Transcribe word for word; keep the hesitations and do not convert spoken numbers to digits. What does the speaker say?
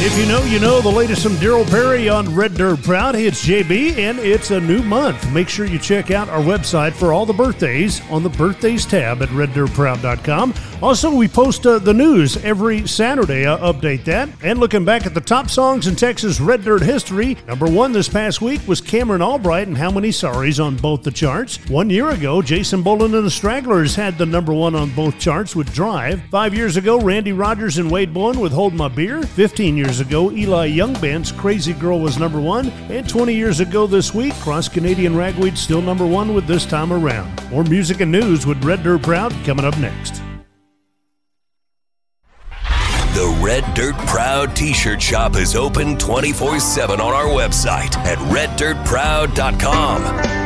If you know, you know the latest from Daryl Perry on Red Dirt Proud. It's J B, and it's a new month. Make sure you check out our website for all the birthdays on the birthdays tab at red dirt proud dot com. Also, we post uh, the news every Saturday. Uh, update that. And looking back at the top songs in Texas Red Dirt history, number one this past week was Cameron Albright and How Many Sorries on both the charts. One year ago, Jason Boland and the Stragglers had the number one on both charts with Drive. Five years ago, Randy Rogers and Wade Bowen with Hold My Beer. Fifteen years ago, Eli Young Band's Crazy Girl was number one. And twenty years ago this week, Cross Canadian Ragweed still number one with This Time Around. More music and news with Red Dirt Proud coming up next. The Red Dirt Proud t-shirt shop is open twenty-four seven on our website at red dirt proud dot com.